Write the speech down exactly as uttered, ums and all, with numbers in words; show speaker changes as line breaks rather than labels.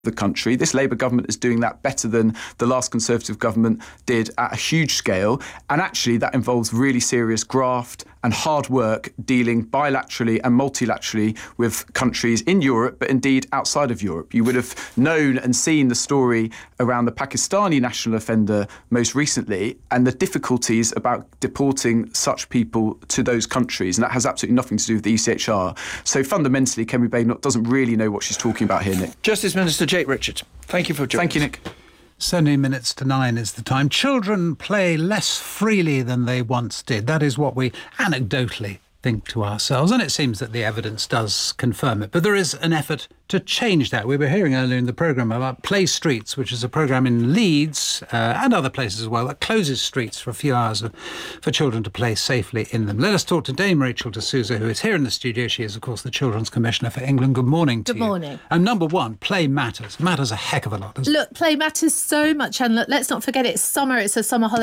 the country. This Labour government is doing that better than the last Conservative government did at a huge scale. And actually, that involves really serious graft and hard work dealing bilaterally and multilaterally with countries in Europe, but indeed outside of Europe. You would have known and seen the story around the Pakistani national offender most recently and the difficulties about deporting such people to those countries. And that has absolutely nothing to do with the E C H R. So fundamentally, Kemi Badenoch doesn't really know what she's talking about here, Nick.
Justice Minister Jake Richards, thank you for joining
Thank you,
us.
Nick.
seventeen minutes to nine is the time. Children play less freely than they once did. That is what we anecdotally think to ourselves, and it seems that the evidence does confirm it. But there is an effort to change that. We were hearing earlier in the programme about Play Streets, which is a programme in Leeds uh, and other places as well that closes streets for a few hours for children to play safely in them. Let us talk to Dame Rachel D'Souza, who is here in the studio. She is, of course, the Children's Commissioner for England. Good morning to
Good
you.
morning.
And number one, play matters. Matters a heck of a lot, doesn't it?
Look, play matters so much, and look, let's not forget it's summer. It's a summer holiday.